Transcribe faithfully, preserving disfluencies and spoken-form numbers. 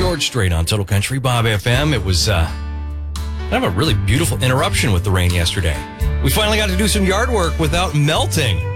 George Strait on Total Country Bob F M. It was uh, kind of a really beautiful interruption with the rain yesterday. We finally got to do some yard work without melting.